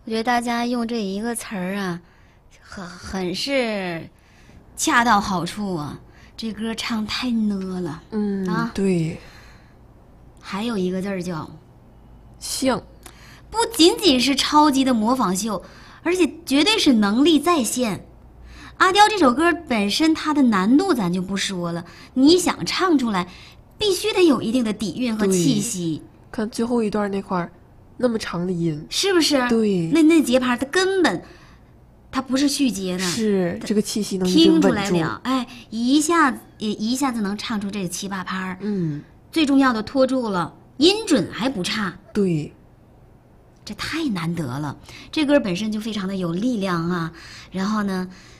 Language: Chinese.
我觉得大家用这一个词儿啊，很是恰到好处啊。这歌唱太呢了， 对。 还有一个字儿叫像， 不仅仅是超级的模仿秀，而且绝对是能力在线。阿刁这首歌本身它的难度咱就不说了，你想唱出来，必须得有一定的底蕴和气息。 看最后一段那块儿，那么长的音， 是不是？ 对， 那节拍它根本它不是续节的， 是这个气息能听出来了，哎，一下子能唱出这7、8拍。最重要的拖住了，音准还不差。 对， 这太难得了。这歌本身就非常的有力量啊，然后呢，